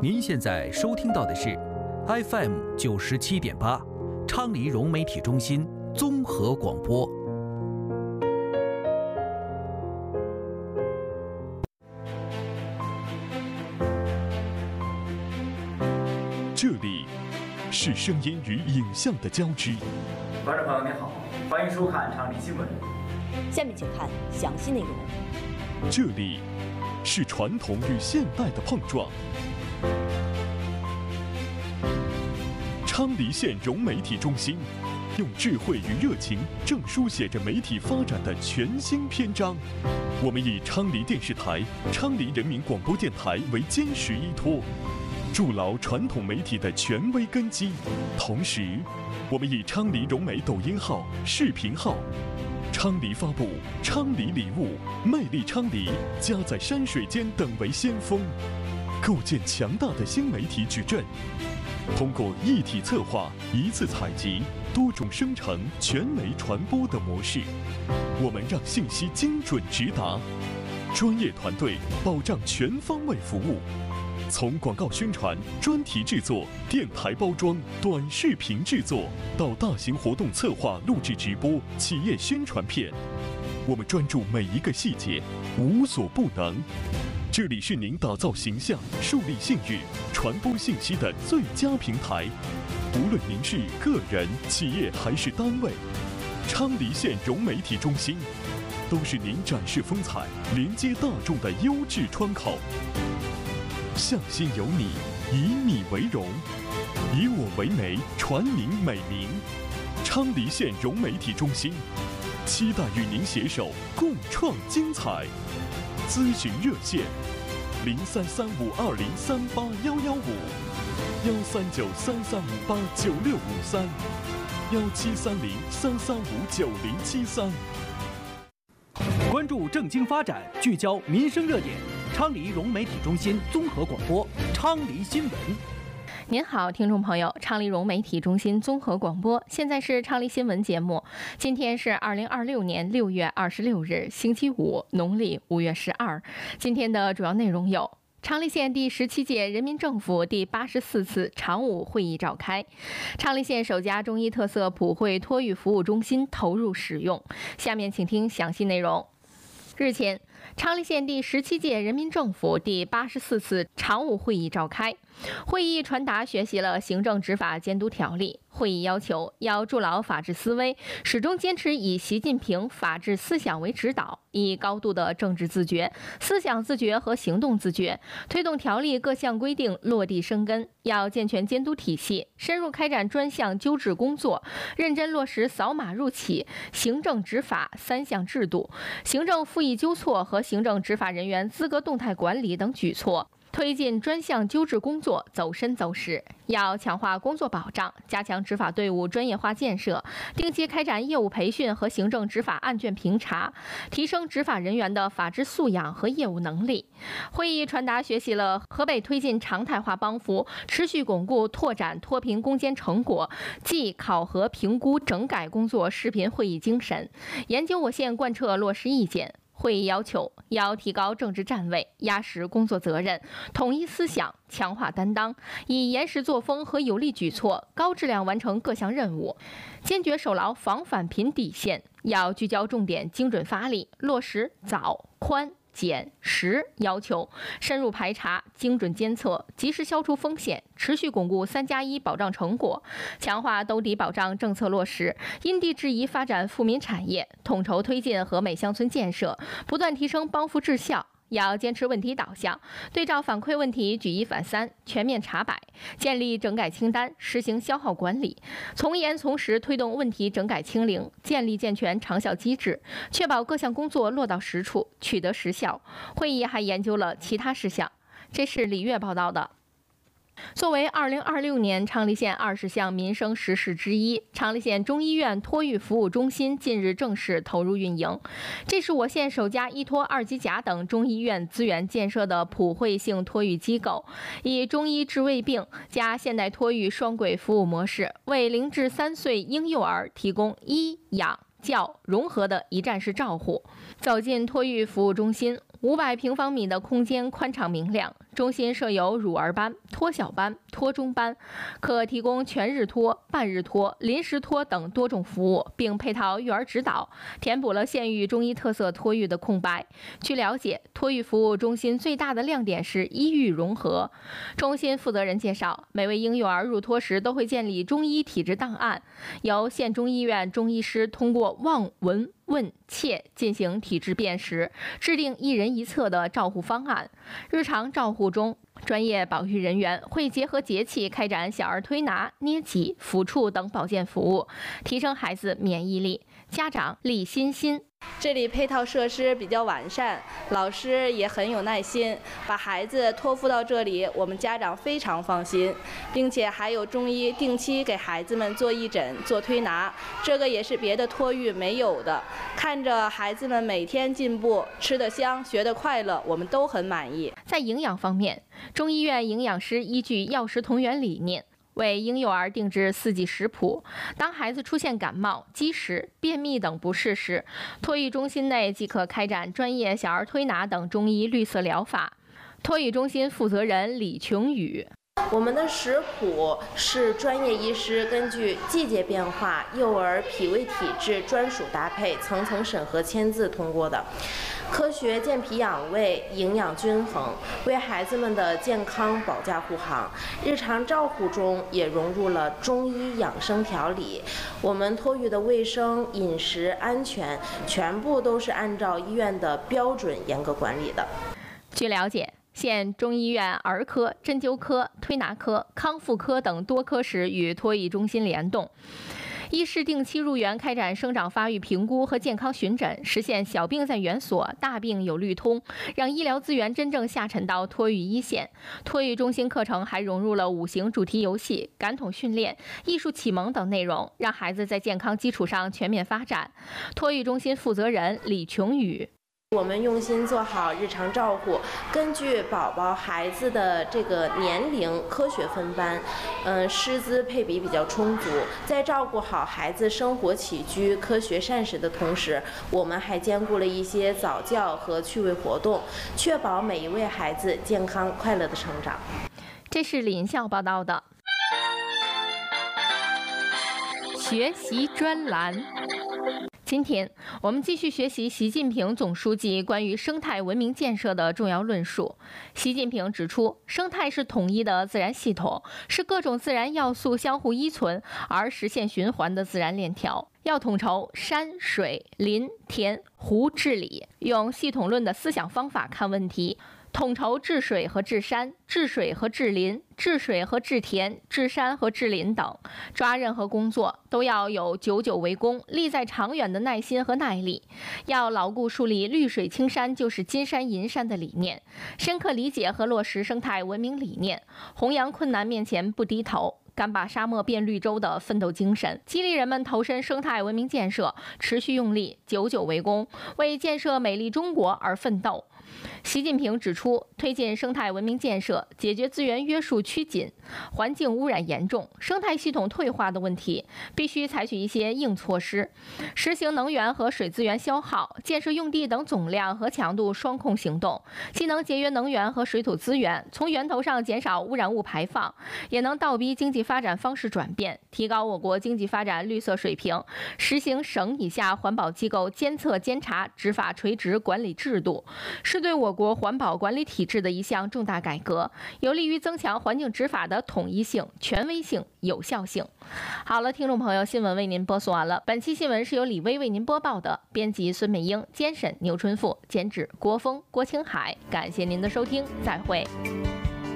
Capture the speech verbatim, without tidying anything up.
您现在收听到的是 F M 九十七点八，昌黎融媒体中心综合广播。 这里是声音与影像的交织。 观众朋友您好，欢迎收看昌黎新闻。 下面请看详细内容。 这里是传统与现代的碰撞。昌黎县融媒体中心用智慧与热情，正书写着媒体发展的全新篇章。我们以昌黎电视台、昌黎人民广播电台为坚实依托，筑牢传统媒体的权威根基。同时，我们以昌黎融媒抖音号、视频号、昌黎发布、昌黎礼物、魅力昌黎、家在山水间等为先锋，构建强大的新媒体矩阵。通过一体策划、一次采集、多种生成、全媒传播的模式，我们让信息精准直达，专业团队保障全方位服务。从广告宣传、专题制作、电台包装、短视频制作，到大型活动策划、录制直播、企业宣传片，我们专注每一个细节，无所不能。这里是您打造形象、树立信誉、传播信息的最佳平台。无论您是个人、企业还是单位，昌黎县融媒体中心都是您展示风采、连接大众的优质窗口。向心有你，以你为荣，以我为媒，传您美名。昌黎县融媒体中心，期待与您携手共创精彩。咨询热线：零三三五二零三八幺幺五，幺三九三三五八九六五三，幺七三零三三五九零七三。 关注政经发展，聚焦民生热点。昌黎融媒体中心综合广播，昌黎新闻。 您好，听众朋友，昌黎融媒体中心综合广播，现在是昌黎新闻节目。今天是二零二六年六月二十六日，星期五，农历五月十二。今天的主要内容有：昌黎县第十七届人民政府第八十四次常务会议召开，昌黎县首家中医特色普惠托育服务中心投入使用。下面请听详细内容。日前，昌黎县第十七届人民政府第八十四次常务会议召开，会议传达学习了行政执法监督条例。会议要求要筑牢法治思维，始终坚持以习近平法治思想为指导，以高度的政治自觉、思想自觉和行动自觉，推动条例各项规定落地生根。要健全监督体系，深入开展专项纠治工作，认真落实扫码入企、行政执法三项制度、行政复议纠错和行政执法人员资格动态管理等举措，推进专项纠治工作走深走实。要强化工作保障，加强执法队伍专业化建设，定期开展业务培训和行政执法案卷评查，提升执法人员的法治素养和业务能力。会议传达学习了河北推进常态化帮扶、持续巩固拓展脱贫攻坚成果暨考核评估整改工作视频会议精神，研究我县贯彻落实意见。会议要求要提高政治站位，压实工作责任，统一思想，强化担当，以严实作风和有力举措，高质量完成各项任务，坚决守牢防反贫底线。要聚焦重点，精准发力，落实早、宽、减、实要求，深入排查，精准监测，及时消除风险，持续巩固三加一保障成果，强化兜底保障政策落实，因地制宜发展富民产业，统筹推进和美乡村建设，不断提升帮扶质效。要坚持问题导向，对照反馈问题举一反三，全面查摆，建立整改清单，实行消耗管理，从严从实推动问题整改清零，建立健全长效机制，确保各项工作落到实处，取得实效。会议还研究了其他事项。这是李月报道的。作为二零二六年昌黎县二十项民生实事之一，昌黎县中医院托育服务中心近日正式投入运营。这是我县首家依托二级甲等中医院资源建设的普惠性托育机构，以中医治胃病加现代托育双轨服务模式，为零至三岁婴幼儿提供医养教融合的一站式照护。走进托育服务中心，五百平方米的空间宽敞明亮， 中心设有乳儿班、托小班、托中班，可提供全日托、半日托、临时托等多种服务，并配套育儿指导，填补了县域中医特色托育的空白。据了解，托育服务中心最大的亮点是医育融合。中心负责人介绍，每位婴幼儿入托时都会建立中医体质档案，由县中医院中医师通过望、闻、问、切进行体质辨识，制定一人一策的照护方案。日常照护中，专业保育人员会结合节气开展小儿推拿、捏脊、抚触等保健服务，提升孩子免疫力。家长李欣欣。 这里配套设施比较完善，老师也很有耐心，把孩子托付到这里，我们家长非常放心，并且还有中医定期给孩子们做义诊、做推拿，这个也是别的托育没有的。看着孩子们每天进步，吃得香，学得快乐，我们都很满意。 在营养方面，中医院营养师依据药食同源理念，为婴幼儿定制四季食谱。当孩子出现感冒、积食、便秘等不适时，托育中心内即可开展专业小儿推拿等中医绿色疗法。托育中心负责人李琼宇。 我们的食谱是专业医师根据季节变化、幼儿脾胃体质专属搭配，层层审核签字通过的，科学健脾养胃，营养均衡，为孩子们的健康保驾护航。日常照护中也融入了中医养生调理，我们托育的卫生、饮食安全全部都是按照医院的标准严格管理的。 据了解，县中医院儿科、针灸科、推拿科、康复科等多科室与托育中心联动，医师定期入园开展生长发育评估和健康巡诊，实现小病在园所，大病有律通，让医疗资源真正下沉到托育一线。托育中心课程还融入了五行主题游戏、感统训练、艺术启蒙等内容，让孩子在健康基础上全面发展。托育中心负责人李琼宇。 我们用心做好日常照护，根据宝宝孩子的这个年龄科学分班，嗯，师资配比比较充足。在照顾好孩子生活起居、科学膳食的同时，我们还兼顾了一些早教和趣味活动，确保每一位孩子健康快乐的成长。 这是林校报道的。学习专栏。今天我们继续学习习近平总书记关于生态文明建设的重要论述。习近平指出，生态是统一的自然系统，是各种自然要素相互依存而实现循环的自然链条。要统筹山水林田湖治理，用系统论的思想方法看问题，统筹治水和治山、治水和治林、治水和治田、治山和治林等，抓任何工作都要有久久为功、利在长远的耐心和耐力，要牢固树立绿水青山就是金山银山的理念，深刻理解和落实生态文明理念，弘扬困难面前不低头、干把沙漠变绿洲的奋斗精神，激励人们投身生态文明建设，持续用力，久久为功，为建设美丽中国而奋斗。习近平指出，推进生态文明建设，解决资源约束趋紧、环境污染严重、生态系统退化的问题，必须采取一些硬措施，实行能源和水资源消耗、建设用地等总量和强度双控行动，既能节约能源和水土资源，从源头上减少污染物排放，也能倒逼经济发展方式转变，提高我国经济发展绿色水平，实行省以下环保机构监测监察执法垂直管理制度，是对我国环保管理体制的一项重大改革，有利于增强环境执法的统一性、权威性、有效性。好了，听众朋友，新闻为您播送完了。本期新闻是由李薇为您播报的，编辑孙美英，监审牛春富，监制郭峰、郭青海。感谢您的收听，再会。